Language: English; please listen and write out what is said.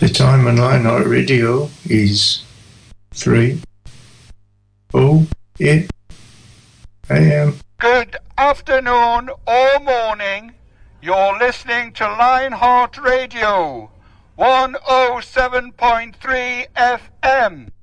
time on Lionheart Radio is 3:08 a.m. Good afternoon or morning. You're listening to Lionheart Radio, 107.3 FM.